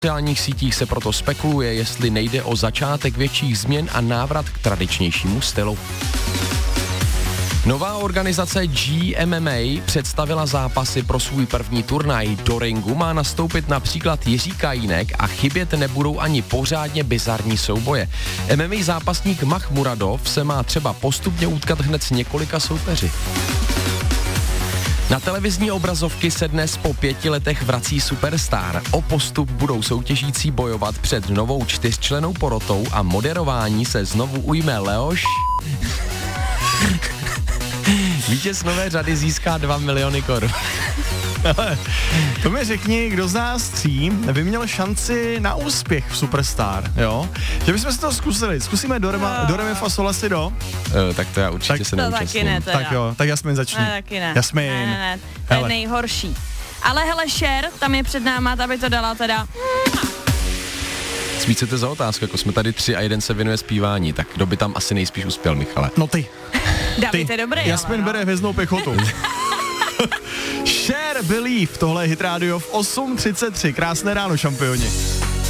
sociálních sítích se proto spekuluje, jestli nejde o začátek větších změn a návrat k tradičnějšímu stylu. Nová organizace GMMA představila zápasy pro svůj první turnaj. Do ringu má nastoupit například Jiří Kajínek a chybět nebudou ani pořádně bizarní souboje. MMA zápasník Makhmuradov se má třeba postupně utkat hned s několika soupeři. Na televizní obrazovky se dnes po 5 letech vrací Superstar. O postup budou soutěžící bojovat před novou 4člennou porotou a moderování se znovu ujme Leoš. Vítěz nové řady získá 2 miliony korun. To mi řekni, kdo z nás tří by měl šanci na úspěch v Superstar, jo? Že bychom si to zkusili. Zkusíme do re, fa, sol, la, si, do. Tak to já určitě se neúčastním. Taky ne, teda. Tak jo, tak Jasmin začni. Taky ne. Jasmin. Ne, to je nejhorší. Ale hele, Cher, tam je před náma, aby to dala teda. Co to za otázku, jako jsme tady 3 a jeden se věnuje zpívání, tak kdo by tam asi nejspíš uspěl, Michale? No ty. David je dobrý, Jasmin ale, bere hvězdnou pěchotu. Cher, Believe, tohle je Hit Radio v 8:33. Krásné ráno, šampioni.